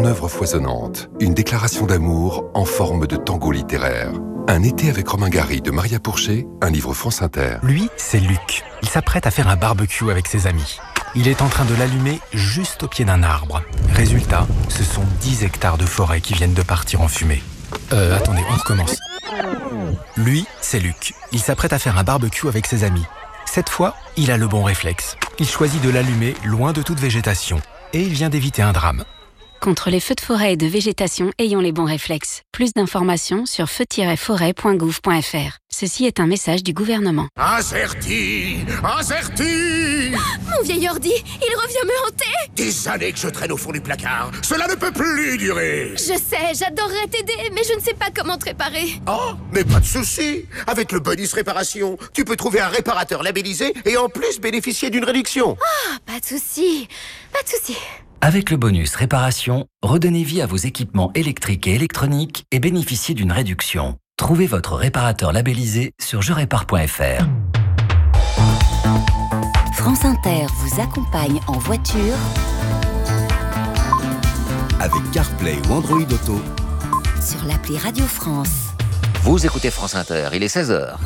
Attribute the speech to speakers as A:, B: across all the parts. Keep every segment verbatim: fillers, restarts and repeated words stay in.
A: œuvre foisonnante, une déclaration d'amour en forme de tango littéraire. Un été avec Romain Gary de Maria Pourchet, un livre France Inter.
B: Lui, c'est Luc. Il s'apprête à faire un barbecue avec ses amis. Il est en train de l'allumer juste au pied d'un arbre. Résultat, ce sont dix hectares de forêt qui viennent de partir en fumée. Euh, attendez, on recommence. Lui, c'est Luc. Il s'apprête à faire un barbecue avec ses amis. Cette fois, il a le bon réflexe. Il choisit de l'allumer loin de toute végétation. Et il vient d'éviter un drame.
C: Contre les feux de forêt et de végétation, ayons les bons réflexes. Plus d'informations sur feu tiret forêt point gouv point f r. Ceci est un message du gouvernement.
D: Incerti, incerti.
E: Mon vieil ordi, il revient me hanter.
D: Des années que je traîne au fond du placard. Cela ne peut plus durer.
E: Je sais, j'adorerais t'aider, mais je ne sais pas comment te réparer.
D: Oh, mais pas de souci. Avec le bonus réparation, tu peux trouver un réparateur labellisé et en plus bénéficier d'une réduction.
E: Ah, oh, pas de souci, pas de souci.
F: Avec le bonus réparation, redonnez vie à vos équipements électriques et électroniques et bénéficiez d'une réduction. Trouvez votre réparateur labellisé sur je répare point f r.
G: France Inter vous accompagne en voiture
H: avec CarPlay ou Android Auto
G: sur l'appli Radio France.
I: Vous écoutez France Inter, il est seize heures.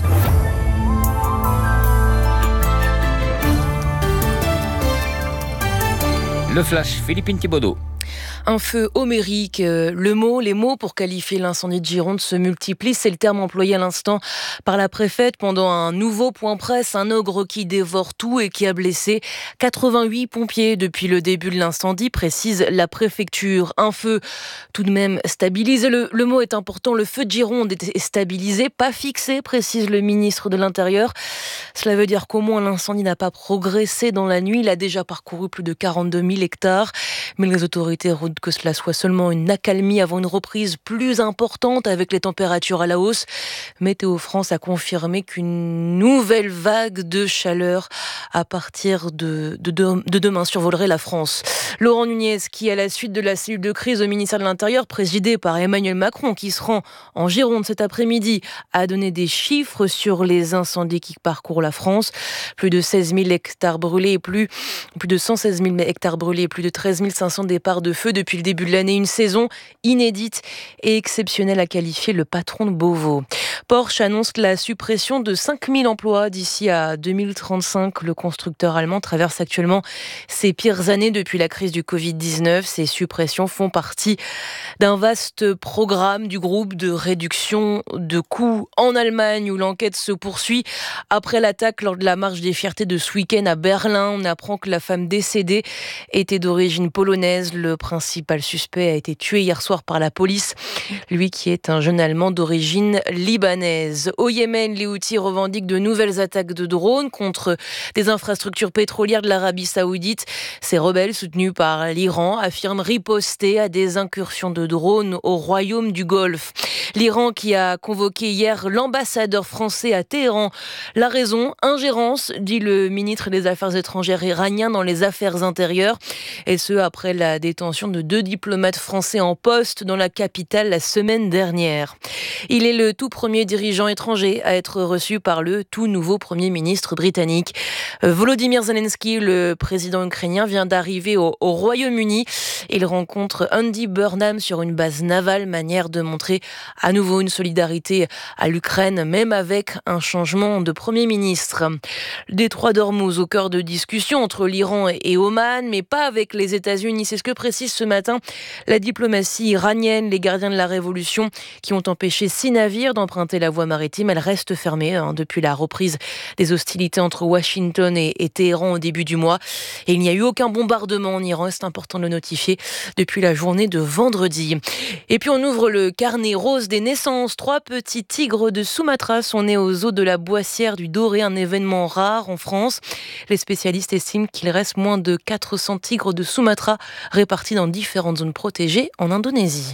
I: Le flash, Philippine Thibaudot.
J: Un feu homérique, euh, le mot, les mots pour qualifier l'incendie de Gironde se multiplient. C'est le terme employé à l'instant par la préfète pendant un nouveau point presse. Un ogre qui dévore tout et qui a blessé quatre-vingt-huit pompiers depuis le début de l'incendie, précise la préfecture. Un feu tout de même stabilisé. Le, le mot est important, le feu de Gironde est stabilisé, pas fixé, précise le ministre de l'Intérieur. Cela veut dire qu'au moins l'incendie n'a pas progressé dans la nuit. Il a déjà parcouru plus de quarante-deux mille hectares. Mais les autorités redoutent que cela soit seulement une accalmie avant une reprise plus importante avec les températures à la hausse. Météo France a confirmé qu'une nouvelle vague de chaleur à partir de, de, de demain survolerait la France. Laurent Nunez, qui à la suite de la cellule de crise au ministère de l'Intérieur, présidée par Emmanuel Macron, qui se rend en Gironde cet après-midi, a donné des chiffres sur les incendies qui parcourent la France. Plus de seize mille hectares brûlés et plus, plus de cent seize mille hectares brûlés et plus de treize mille cinq cents départs de feu depuis le début de l'année. Une saison inédite et exceptionnelle, a qualifié le patron de Beauvau. Porsche annonce la suppression de cinq mille emplois d'ici à deux mille trente-cinq. Le constructeur allemand traverse actuellement ses pires années depuis la crise du covid dix-neuf. Ces suppressions font partie d'un vaste programme du groupe de réduction de coûts en Allemagne, où l'enquête se poursuit. Après l'attaque lors de la marche des fiertés de ce week-end à Berlin, on apprend que la femme décédée était d'origine polonaise. Le principal suspect a été tué hier soir par la police, lui qui est un jeune Allemand d'origine libanaise. Au Yémen, les Houthis revendiquent de nouvelles attaques de drones contre des infrastructures pétrolières de l'Arabie Saoudite. Ces rebelles, soutenus par l'Iran, affirment riposter à des incursions de drones au royaume du Golfe. L'Iran qui a convoqué hier l'ambassadeur français à Téhéran. La raison, ingérence, dit le ministre des Affaires étrangères iranien dans les affaires intérieures. Et ce, après la détention de deux diplomates français en poste dans la capitale la semaine dernière. Il est le tout premier dirigeant étranger à être reçu par le tout nouveau Premier ministre britannique. Volodymyr Zelensky, le président ukrainien, vient d'arriver au, au Royaume-Uni. Il rencontre Andy Burnham sur une base navale, manière de montrer à nouveau une solidarité à l'Ukraine, même avec un changement de Premier ministre. Le détroit d'Ormuz au cœur de discussions entre l'Iran et Oman, mais pas avec les États-Unis. C'est ce que précise ce matin la diplomatie iranienne. Les gardiens de la révolution qui ont empêché six navires d'emprunter la voie maritime, elle reste fermée hein, depuis la reprise des hostilités entre Washington et, et Téhéran au début du mois. Et il n'y a eu aucun bombardement en Iran, c'est important de le notifier, depuis la journée de vendredi. Et puis on ouvre le carnet rose des naissances. Trois petits tigres de Sumatra sont nés aux eaux de la Boissière du Doré, un événement rare en France. Les spécialistes estiment qu'il reste moins de quatre cents tigres de Sumatra répartis dans différentes zones protégées en Indonésie.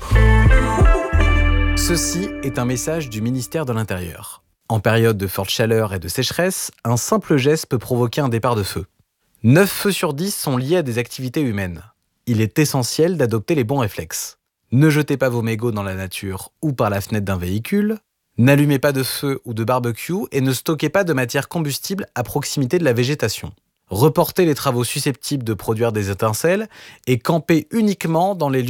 B: Ceci est un message du ministère de l'Intérieur. En période de forte chaleur et de sécheresse, un simple geste peut provoquer un départ de feu. neuf feux sur dix sont liés à des activités humaines. Il est essentiel d'adopter les bons réflexes. Ne jetez pas vos mégots dans la nature ou par la fenêtre d'un véhicule. N'allumez pas de feu ou de barbecue et ne stockez pas de matière combustible à proximité de la végétation. Reportez les travaux susceptibles de produire des étincelles et campez uniquement dans les lieux